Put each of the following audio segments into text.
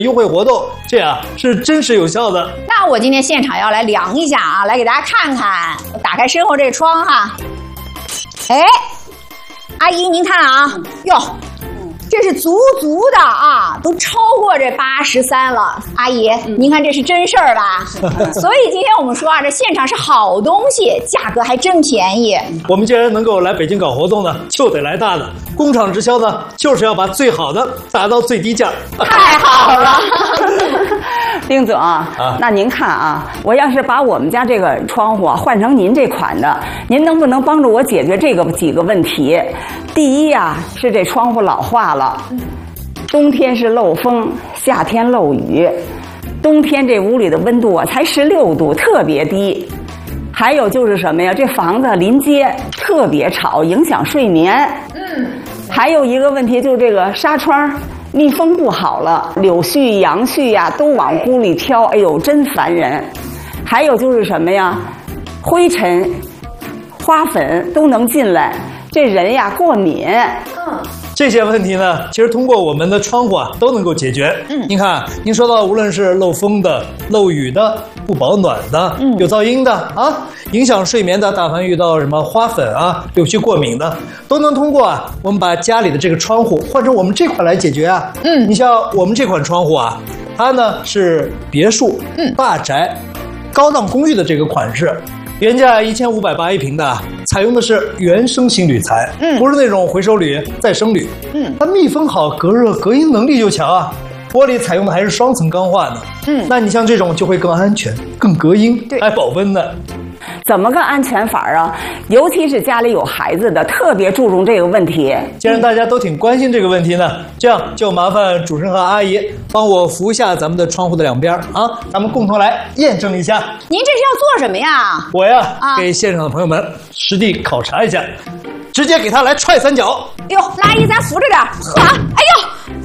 优惠活动，这样是真实有效的。 那我今天现场要来量一下啊，来给大家看看。我打开身后这窗哈，哎，阿姨您看啊，哟。这是足足的啊，都超过这83了。阿姨，您看这是真事儿吧？所以今天我们说啊，这现场是好东西，价格还真便宜。 我们既然能够来北京搞活动呢，就得来大的。工厂直销呢，就是要把最好的打到最低价。 太好了。 丁总那您看啊，我要是把我们家这个窗户换成您这款的，您能不能帮助我解决这个几个问题？第一啊，是这窗户老化了，冬天是漏风，夏天漏雨，冬天这屋里的温度啊才16度，特别低。还有就是什么呀？这房子临街特别吵，影响睡眠。还有一个问题就是这个纱窗。密封不好了，柳絮、杨絮呀都往屋里飘，哎呦，真烦人。还有就是什么呀，灰尘、花粉都能进来，这人呀过敏。 这些问题呢，其实通过我们的窗户啊都能够解决。您看，您说到无论是漏风的、漏雨的、不保暖的、有噪音的啊，影响睡眠的，大凡遇到什么花粉啊、柳絮过敏的，都能通过我们把家里的这个窗户换成我们这款来解决啊。你像我们这款窗户啊，它呢是别墅、大宅、高档公寓的这个款式。原价1580一平的，采用的是原生型铝材，不是那种回收铝、再生铝。它密封好，隔热隔音能力就强啊。玻璃采用的还是双层钢化的，那你像这种就会更安全、更隔音，还保温呢。 怎么个安全法啊？尤其是家里有孩子的，特别注重这个问题。 既然大家都挺关心这个问题呢，这样就麻烦主持人和阿姨帮我扶一下咱们的窗户的两边啊，咱们共同来验证一下。 您这是要做什么呀？ 我呀，给现场的朋友们实地考察一下，直接给他来踹3脚。 哟，阿姨咱扶着点，呵，哎呦。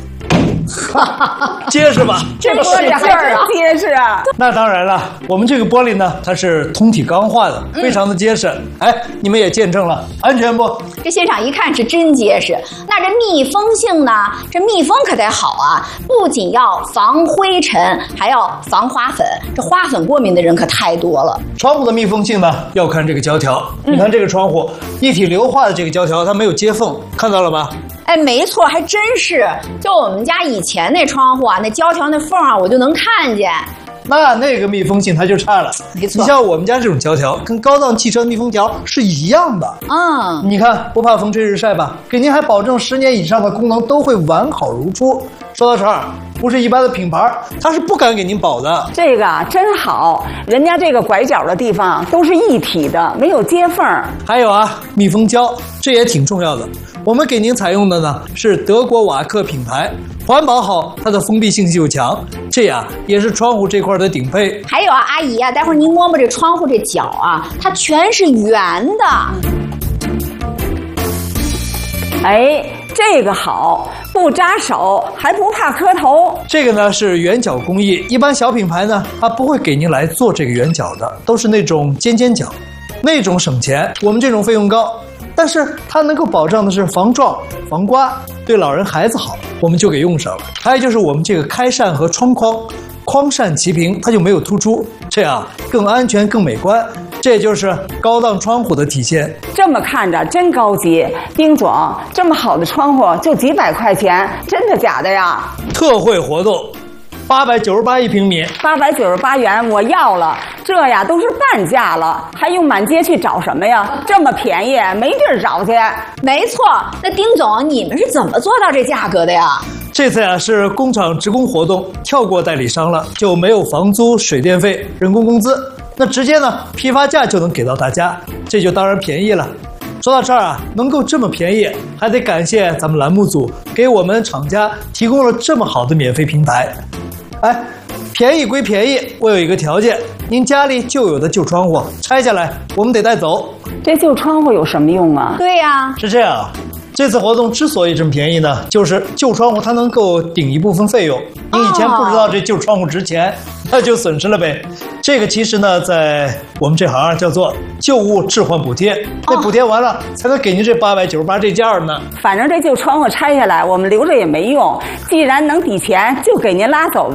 结实吧？ 这个使劲儿啊， 结实啊！ 那当然了，我们这个玻璃呢，它是通体钢化的，非常的结实。哎，你们也见证了，安全不？ 这现场一看是真结实。那这密封性呢？这密封可得好啊！不仅要防灰尘，还要防花粉。这花粉过敏的人可太多了。 窗户的密封性呢，要看这个胶条。你看这个窗户，一体硫化的这个胶条，它没有接缝，看到了吧？ 哎，没错，还真是。就我们家以前那窗户啊，那胶条那缝啊，我就能看见。 那个密封性它就差了。 没错， 你像我们家这种胶条，跟高档汽车密封条是一样的。你看不怕风吹日晒吧？给您还保证10年以上的功能都会完好如初。说到这儿，不是一般的品牌，它是不敢给您保的。 这个真好，人家这个拐角的地方都是一体的，没有接缝。 还有密封胶，这也挺重要的。我们给您采用的呢是德国瓦克品牌，环保好，它的封闭性又强，这样也是窗户这块的顶配。 还有阿姨待会儿您摸摸这窗户这角啊，它全是圆的。 哎，这个好，不扎手，还不怕磕头。 这个呢是圆角工艺，一般小品牌呢它不会给您来做这个圆角的，都是那种尖角，那种省钱，我们这种费用高。但是它能够保障的是防撞、防刮，对老人孩子好，我们就给用上了。还有就是我们这个开扇和窗框，框扇齐平，它就没有突出，这样更安全、更美观。这就是高档窗户的体现。 这么看着真高级，丁总，这么好的窗户就几百块钱，真的假的呀？ 特惠活动。898一平米 ，898元我要了，这呀都是半价了，还用满街去找什么呀？这么便宜，没地儿找去。 没错，那丁总，你们是怎么做到这价格的呀？ 这次是工厂职工活动，跳过代理商了，就没有房租、水电费、人工工资，那直接呢批发价就能给到大家，这就当然便宜了。说到这儿能够这么便宜，还得感谢咱们栏目组给我们厂家提供了这么好的免费平台。哎，便宜归便宜，我有一个条件，您家里旧有的旧窗户拆下来，我们得带走。 这旧窗户有什么用啊？ 对呀， 是这样， 这次活动之所以这么便宜呢，就是旧窗户它能够顶一部分费用。你以前不知道这旧窗户值钱，那就损失了呗。这个其实呢，在我们这行叫做旧物置换补贴，那补贴完了才能给您这898这件呢。 反正这旧窗户拆下来，我们留着也没用，既然能抵钱，就给您拉走吧。